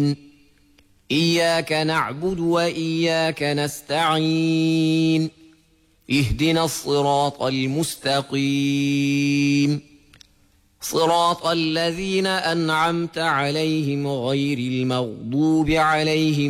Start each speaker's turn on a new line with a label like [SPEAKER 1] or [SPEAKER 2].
[SPEAKER 1] إياك نعبد وإياك نستعين اهدنا الصراط المستقيم صراط الذين أنعمت عليهم غير المغضوب عليهم